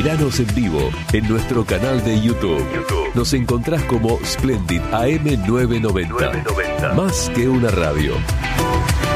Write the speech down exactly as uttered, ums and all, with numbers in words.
Miranos en vivo en nuestro canal de YouTube. YouTube. Nos encontrás como Splendid A M novecientos noventa. Más que una radio.